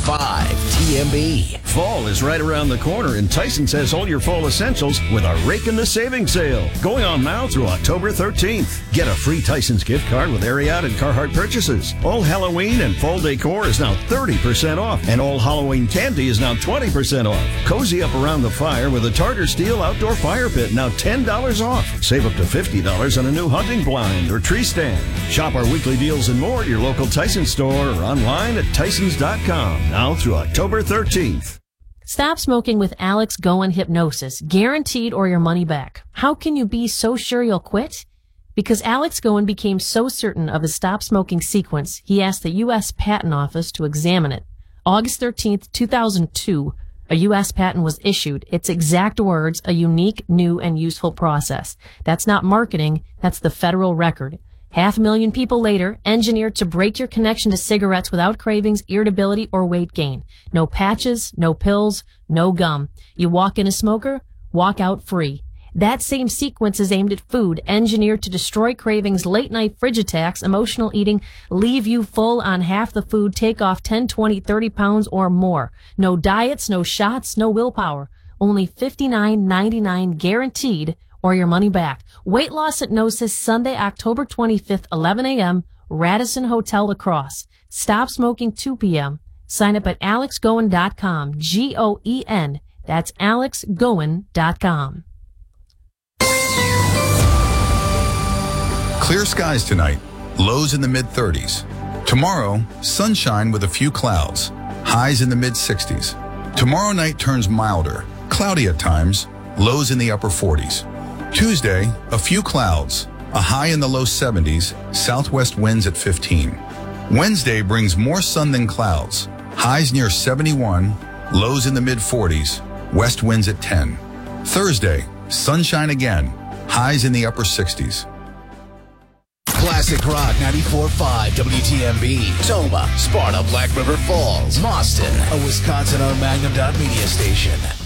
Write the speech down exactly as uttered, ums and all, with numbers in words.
five T M B. Fall is right around the corner, and Tyson's has all your fall essentials with a rake in the savings sale. Going on now through October thirteenth. Get a free Tyson's gift card with Ariat and Carhartt purchases. All Halloween and fall decor is now thirty percent off, and all Halloween candy is now twenty percent off. Cozy up around the fire with a Tartar Steel outdoor fire pit, now ten dollars off. Save up to fifty dollars on a new hunting blind or tree stand. Shop our weekly deals and more at your local Tyson store or online at Tysons dot com. Now through October thirteenth. Stop smoking with Alex Goen Hypnosis, guaranteed or your money back. How can you be so sure you'll quit? Because Alex Goen became so certain of his stop smoking sequence, he asked the U S Patent Office to examine it. August thirteenth, two thousand two, a U S patent was issued. Its exact words, a unique, new, and useful process. That's not marketing, that's the federal record. Half a million people later, engineered to break your connection to cigarettes without cravings, irritability, or weight gain. No patches, no pills, no gum. You walk in a smoker, walk out free. That same sequence is aimed at food, engineered to destroy cravings, late-night fridge attacks, emotional eating, leave you full on half the food, take off ten, twenty, thirty pounds or more. No diets, no shots, no willpower. Only fifty-nine ninety-nine guaranteed, or your money back. Weight Loss Hypnosis, Sunday, October twenty-fifth, eleven a.m., Radisson Hotel Lacrosse. Stop smoking two p.m. Sign up at alex goen dot com, G O E N. That's alex goen dot com. Clear skies tonight, lows in the mid thirties. Tomorrow, sunshine with a few clouds, highs in the mid sixties. Tomorrow night turns milder, cloudy at times, lows in the upper forties. Tuesday, a few clouds, a high in the low seventies, southwest winds at fifteen. Wednesday brings more sun than clouds, highs near seventy-one, lows in the mid forties, west winds at ten. Thursday, sunshine again, highs in the upper sixties. Classic Rock ninety-four point five W T M B. Toma, Sparta, Black River Falls, Mauston, a Wisconsin-owned Magnum Dot Media station.